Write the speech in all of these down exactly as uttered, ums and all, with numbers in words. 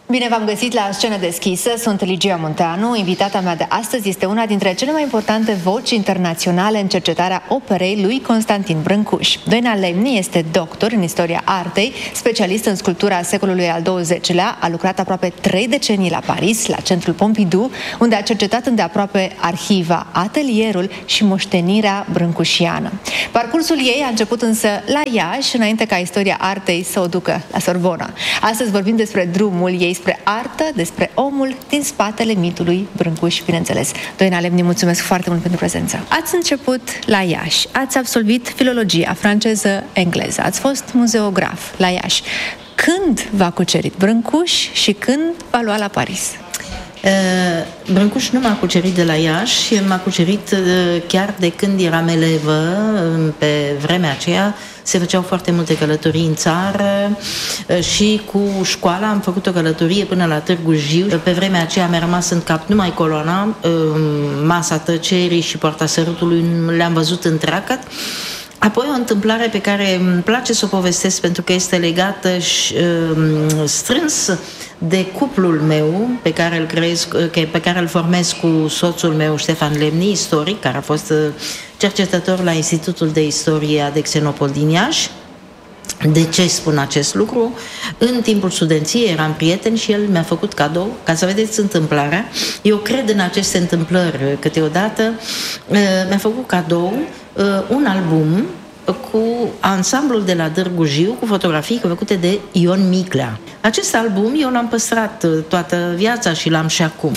Bine v-am găsit la Scenă Deschisă, sunt Ligia Munteanu. Invitata mea de astăzi este una dintre cele mai importante voci internaționale în cercetarea operei lui Constantin Brâncuș. Doina Lemni este doctor în istoria artei, specialist în sculptura secolului al douăzecilea, a lucrat aproape trei decenii la Paris, la Centrul Pompidou, unde a cercetat îndeaproape arhiva, atelierul și moștenirea brâncușiană. Parcursul ei a început însă la Iași, înainte ca istoria artei să o ducă la Sorbona. Astăzi vorbim despre drumul ei spre artă, despre omul din spatele mitului Brâncuș, bineînțeles. Doina Lemni, mulțumesc foarte mult pentru prezență. Ați început la Iași, ați absolvit filologia franceză-engleză, ați fost muzeograf la Iași. Când v-a cucerit Brâncuș și când v-a luat la Paris? Brâncuș nu m-a cucerit de la Iași, m-a cucerit chiar de când eram elevă. Pe vremea aceea se făceau foarte multe călătorii în țară și cu școala am făcut o călătorie până la Târgu Jiu. Pe vremea aceea mi-a rămas în cap numai coloana, Masa Tăcerii și Poarta Sărutului le-am văzut întreagăt. Apoi o întâmplare pe care îmi place să o povestesc pentru că este legată și, uh, strâns de cuplul meu pe care îl creez, pe care îl formez cu soțul meu Ștefan Lemni, istoric, care a fost cercetător la Institutul de Istorie Adexenopol din Iași. De ce spun acest lucru? În timpul studenției eram prieteni și el mi-a făcut cadou, ca să vedeți întâmplarea. Eu cred în aceste întâmplări câteodată. Mi-a făcut cadou un album cu ansamblul de la Târgu Jiu, cu fotografii făcute de Ion Miclea. Acest album eu l-am păstrat toată viața și l-am și acum.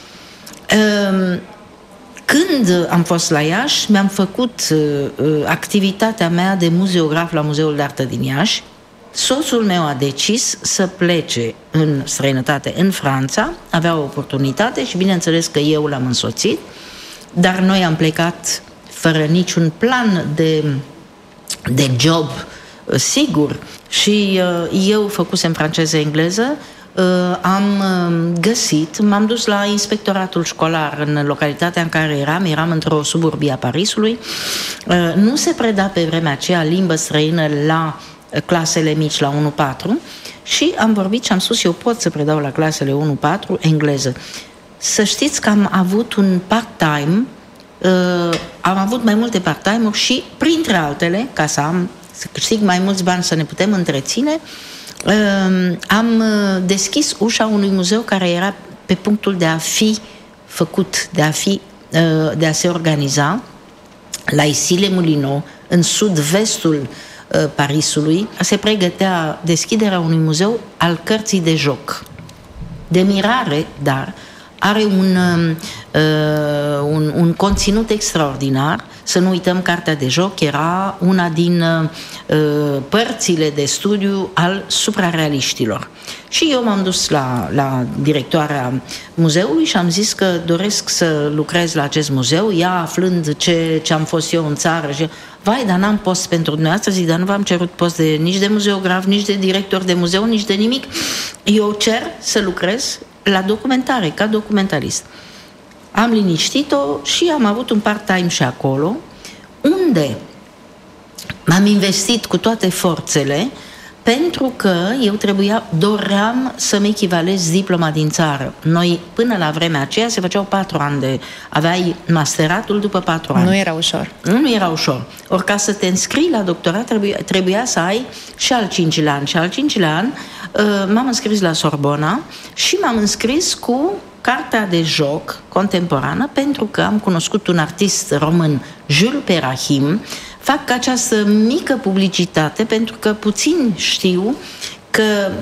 Când am fost la Iași, mi-am făcut activitatea mea de muzeograf la Muzeul de Artă din Iași. Soțul meu a decis să plece în străinătate, în Franța, avea o oportunitate și bineînțeles că eu l-am însoțit, dar noi am plecat fără niciun plan de, de job sigur și uh, eu făcusem franceză-engleză, uh, am uh, găsit, m-am dus la inspectoratul școlar în localitatea în care eram, eram într-o suburbie a Parisului, uh, nu se preda pe vremea aceea limbă străină la clasele mici, la unu patru, și am vorbit și am spus eu pot să predau la clasele unu patru engleză. Să știți că am avut un part-time. Uh, am avut mai multe part-time-uri și, printre altele, ca să am, să câștig mai mulți bani, să ne putem întreține, uh, am deschis ușa unui muzeu care era pe punctul de a fi făcut, de a, fi, uh, de a se organiza la Issy-les-Moulineaux, în sud-vestul uh, Parisului. Se pregătea deschiderea unui muzeu al cărții de joc. De mirare, dar are un, uh, un, un conținut extraordinar. Să nu uităm, cartea de joc era una din uh, părțile de studiu al suprarealiștilor. Și eu m-am dus la, la directoarea muzeului și am zis că doresc să lucrez la acest muzeu, ea aflând ce, ce am fost eu în țară și vai, dar n-am post pentru dumneavoastră. Zic, dar nu v-am cerut post de, nici de muzeograf, nici de director de muzeu, nici de nimic. Eu cer să lucrez la documentare, ca documentalist. Am liniștit-o și am avut un part-time și acolo, unde m-am investit cu toate forțele, pentru că eu trebuia, doream să-mi echivalez diploma din țară. Noi, până la vremea aceea, se făceau patru ani de... Aveai masteratul după patru ani. Nu era ușor. Nu, nu era ușor. Ori ca să te înscrii la doctorat, trebuia, trebuia să ai și al cincilea an. Și al cincilea an uh, m-am înscris la Sorbona și m-am înscris cu cartea de joc contemporană, pentru că am cunoscut un artist român, Jules Perahim. Fac această mică publicitate pentru că puțin știu că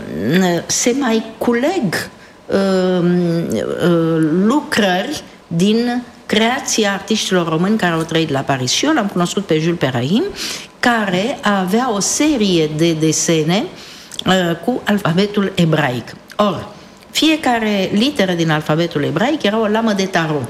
se mai culeg uh, uh, lucrări din creația artiștilor români care au trăit la Paris. Și eu l-am cunoscut pe Jules Perahim, care avea o serie de desene uh, cu alfabetul ebraic. Or, fiecare literă din alfabetul ebraic era o lamă de tarot.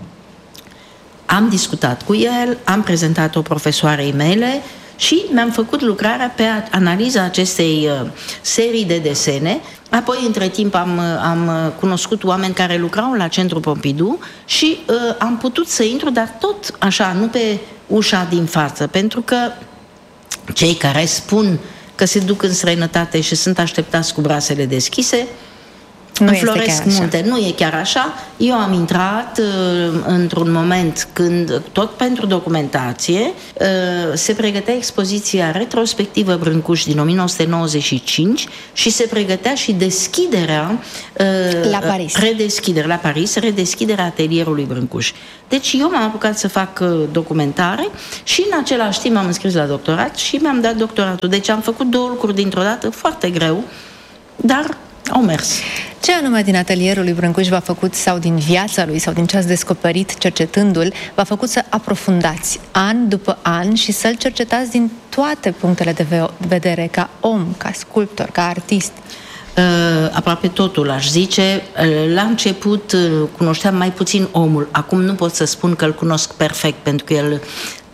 Am discutat cu el, am prezentat-o profesoarei mele și mi-am făcut lucrarea pe analiza acestei uh, serii de desene. Apoi, între timp, am, am cunoscut oameni care lucrau la Centrul Pompidou și uh, am putut să intru, dar tot așa, nu pe ușa din față, pentru că cei care spun că se duc în străinătate și sunt așteptați cu brațele deschise, Nu înfloresc multe. Nu e chiar așa. Eu am intrat uh, într-un moment când, tot pentru documentație, uh, se pregătea expoziția retrospectivă Brâncuș din o mie nouă sute nouăzeci și cinci și se pregătea și deschiderea uh, la Paris. Redeschiderea la Paris, redeschiderea atelierului Brâncuș. Deci eu m-am apucat să fac uh, documentare și în același timp m-am înscris la doctorat și mi-am dat doctoratul. Deci am făcut două lucruri dintr-o dată, foarte greu, dar au mers. Ce anume din atelierul lui Brâncuș v-a făcut, sau din viața lui, sau din ce ați descoperit cercetându-l, v-a făcut să aprofundați an după an și să-l cercetați din toate punctele de vedere, ca om, ca sculptor, ca artist? Uh, aproape totul, aș zice. Uh, la început uh, cunoșteam mai puțin omul. Acum nu pot să spun că îl cunosc perfect, pentru că el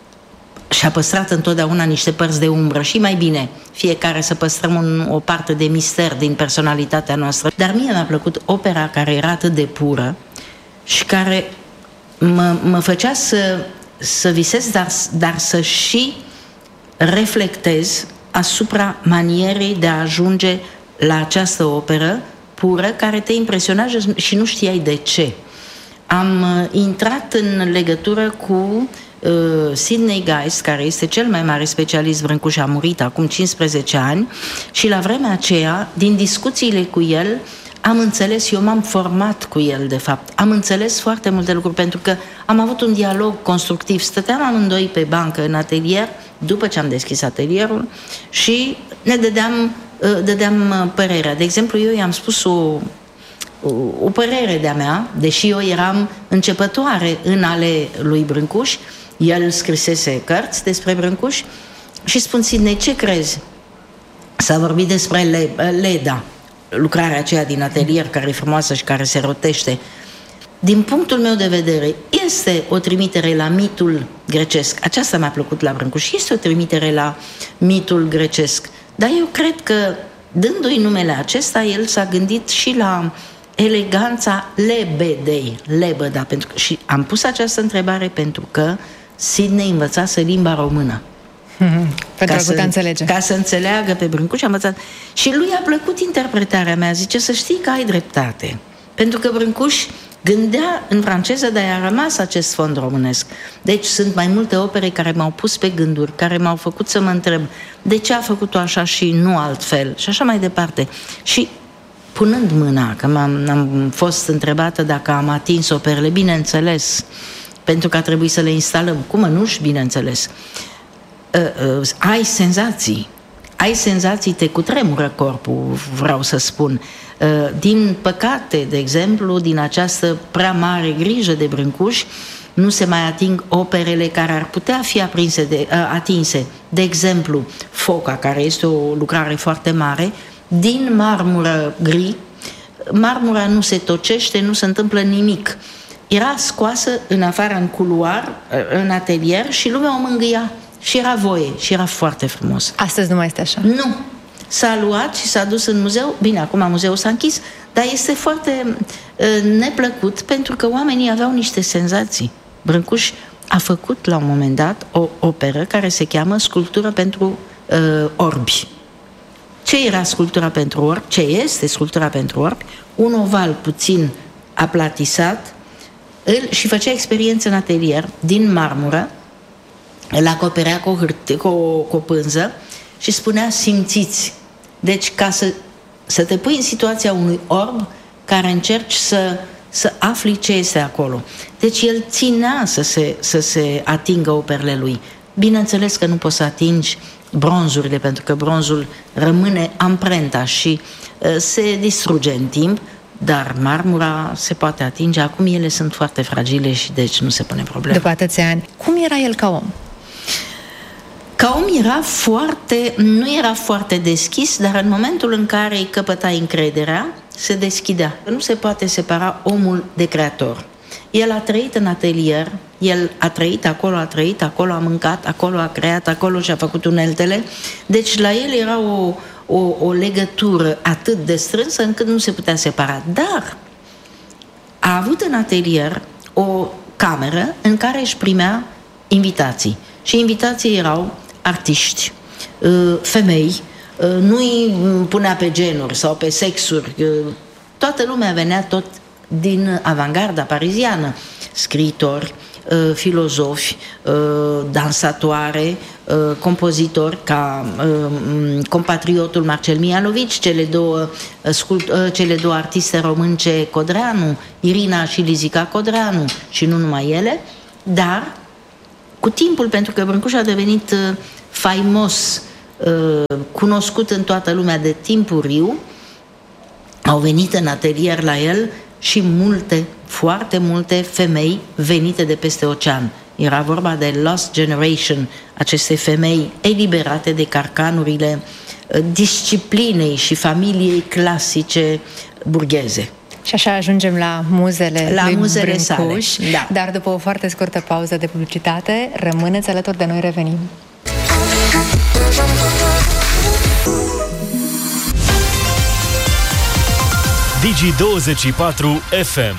și-a păstrat întotdeauna niște părți de umbră și mai bine fiecare să păstrăm un, o parte de mister din personalitatea noastră. Dar mie mi-a plăcut opera care era atât de pură și care mă, mă făcea să, să visez, dar, dar să și reflectez asupra manierei de a ajunge la această operă pură care te impresionează și nu știai de ce. Am intrat în legătură cu uh, Sidney Geist, care este cel mai mare specialist Brâncuș, a murit acum cincisprezece ani și la vremea aceea, din discuțiile cu el, am înțeles, eu m-am format cu el de fapt, am înțeles foarte multe lucruri pentru că am avut un dialog constructiv, stăteam amândoi pe bancă în atelier, după ce am deschis atelierul și ne dădeam, dădeam părerea. De exemplu, eu i-am spus o, o, o părere de-a mea, deși eu eram începătoare în ale lui Brâncuș, el scrisese cărți despre Brâncuș și spun, Sidney, ce crezi? S-a vorbit despre Le- Leda, lucrarea aceea din atelier care e frumoasă și care se rotește. Din punctul meu de vedere, este o trimitere la mitul grecesc. Aceasta mi-a plăcut la Brâncuș. Este o trimitere la mitul grecesc. Dar eu cred că, dându-i numele acesta, el s-a gândit și la eleganța lebedei, lebăda. Pentru că, și am pus această întrebare pentru că Sidney învățase limba română. Pentru a putea înțelege. Ca să înțeleagă pe Brâncuș, am învățat. Și lui a plăcut interpretarea mea. Zice, să știi că ai dreptate. Pentru că Brâncuș gândea în franceză, dar i-a rămas acest fond românesc. Deci sunt mai multe opere care m-au pus pe gânduri, care m-au făcut să mă întreb de ce a făcut-o așa și nu altfel și așa mai departe. Și punând mâna, că m-am, am fost întrebată dacă am atins operele, bineînțeles, pentru că a trebuit să le instalăm. Cum mănuși, bineînțeles. Uh, uh, ai senzații. Ai senzații, te cutremură corpul, vreau să spun. Din păcate, de exemplu, din această prea mare grijă de Brâncuș, nu se mai ating operele care ar putea fi aprinse de, atinse. De exemplu, Foca, care este o lucrare foarte mare, din marmură gri, marmura nu se tocește, nu se întâmplă nimic. Era scoasă în afară, în culoar, în atelier și lumea o mângâia și era voie și era foarte frumos. Astăzi nu mai este așa. Nu. S-a luat și s-a dus în muzeu. Bine, acum muzeul s-a închis, dar este foarte uh, neplăcut pentru că oamenii aveau niște senzații. Brâncuș a făcut la un moment dat o operă care se cheamă Sculptură pentru uh, orbi. Ce era sculptura pentru orbi? Ce este sculptura pentru orbi? Un oval puțin aplatisat îl, și făcea experiență în atelier din marmură, îl acoperea cu o, hârtie, cu o, cu o pânză și spunea simțiți. Deci ca să, să te pui în situația unui orb care încerci să, să afli ce este acolo. Deci el ținea să se, să se atingă operele lui. Bineînțeles că nu poți să atingi bronzurile, pentru că bronzul rămâne amprenta și uh, se distruge în timp, dar marmura se poate atinge. Acum ele sunt foarte fragile și deci nu se pune problemă. După atâția ani, cum era el ca om? Ca om era foarte, nu era foarte deschis, dar în momentul în care îi căpăta încrederea, se deschidea. Nu se poate separa omul de creator. El a trăit în atelier, el a trăit acolo, a trăit acolo, a mâncat, acolo a creat, acolo și-a făcut uneltele. Deci la el era o, o, o legătură atât de strânsă încât nu se putea separa. Dar a avut în atelier o cameră în care își primea invitații. Și invitații erau artiști, femei, nu îi punea pe genuri sau pe sexuri, toată lumea venea tot din avangarda pariziană, scriitori, filozofi, dansatoare, compozitori ca compatriotul Marcel Mialovici, cele două, cele două artiste românce Codreanu, Irina și Lizica Codreanu și nu numai ele, dar cu timpul, pentru că Brâncuș a devenit faimos, cunoscut în toată lumea de timpuriu, au venit în atelier la el și multe, foarte multe femei venite de peste ocean. Era vorba de Lost Generation, aceste femei eliberate de carcanurile disciplinei și familiei clasice burgheze. Și așa ajungem la muzele la lui muzele Brâncuș, sale, da. Dar după o foarte scurtă pauză de publicitate, rămâneți alături de noi, revenim. Digi douăzeci și patru F M.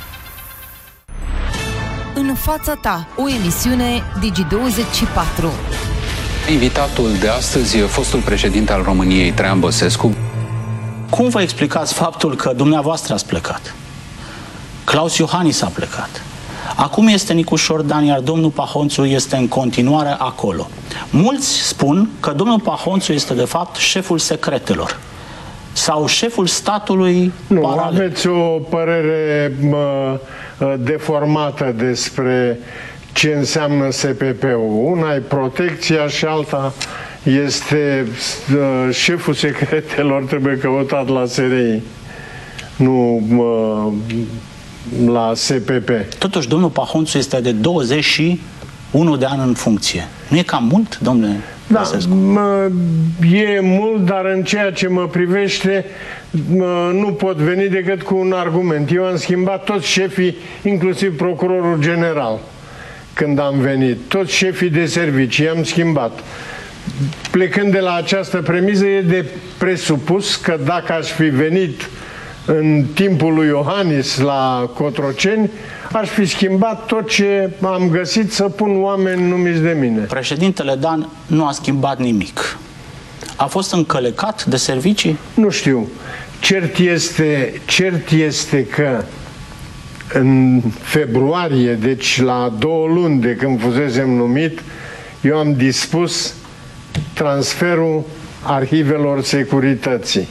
În fața ta, o emisiune Digi douăzeci și patru. Invitatul de astăzi e fostul președinte al României, Traian Băsescu. Cum vă explicați faptul că dumneavoastră ați plecat? Claus Iohannis a plecat. Acum este Nicușor Dan, iar domnul Pahonțu este în continuare acolo. Mulți spun că domnul Pahonțu este de fapt șeful secretelor sau șeful statului nu, paralel. Aveți o părere mă, deformată despre ce înseamnă S P P-ul. Una e protecția și alta este uh, șeful secretelor, trebuie căutat la S R I, nu uh, la S P P. Totuși, domnul Pahonțu este de douăzeci și unu de ani în funcție. Nu e cam mult, domnule? Da, mă, e mult, dar în ceea ce mă privește mă, nu pot veni decât cu un argument. Eu am schimbat toți șefii, inclusiv procurorul general, când am venit. Toți șefii de servicii i-am schimbat. Plecând de la această premiză, e de presupus că dacă aș fi venit în timpul lui Iohannis la Cotroceni, aș fi schimbat tot ce am găsit să pun oameni numiți de mine. Președintele Dan nu a schimbat nimic. A fost încălecat de servicii? Nu știu. Cert este, cert este că în februarie, deci la două luni de când fusesem numit, eu am dispus transferul arhivelor securității.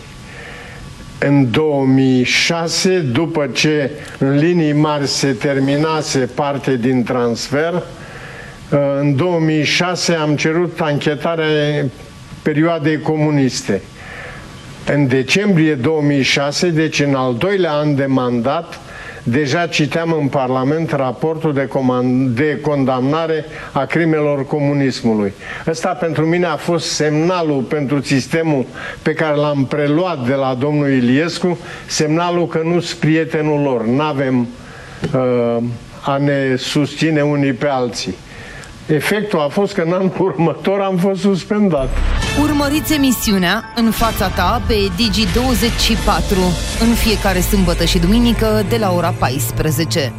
În două mii șase, după ce în linii mari se terminase parte din transfer, în două mii șase am cerut anchetarea perioadei comuniste. În decembrie două mii șase, deci în al doilea an de mandat, deja citeam în Parlament raportul de, de condamnare a crimelor comunismului. Ăsta pentru mine a fost semnalul pentru sistemul pe care l-am preluat de la domnul Iliescu, semnalul că nu sunt prietenul lor, n-avem uh, a ne susține unii pe alții. Efectul a fost că în anul următor am fost suspendat. Urmăriți emisiunea În fața ta pe Digi douăzeci și patru în fiecare sâmbătă și duminică de la ora paisprezece.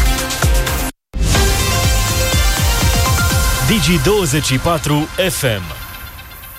Digi douăzeci și patru F M.